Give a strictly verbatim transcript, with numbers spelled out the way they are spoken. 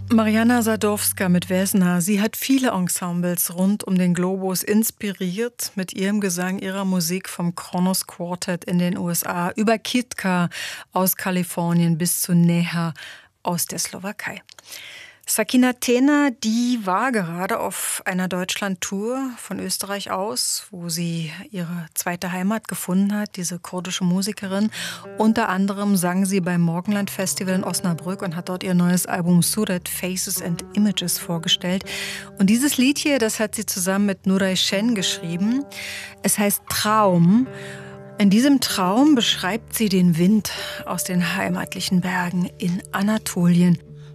Marianna Sadowska mit Vesna. Sie hat viele Ensembles rund um den Globus inspiriert mit ihrem Gesang, ihrer Musik, vom Kronos Quartet in den U S A über Kitka aus Kalifornien bis zu Neha aus der Slowakei. Sakina Tena, die war gerade auf einer Deutschland-Tour von Österreich aus, wo sie ihre zweite Heimat gefunden hat, diese kurdische Musikerin. Unter anderem sang sie beim Morgenland Festival in Osnabrück und hat dort ihr neues Album Surat Faces and Images vorgestellt. Und dieses Lied hier, das hat sie zusammen mit Nuray Şen geschrieben. Es heißt Traum. In diesem Traum beschreibt sie den Wind aus den heimatlichen Bergen in Anatolien.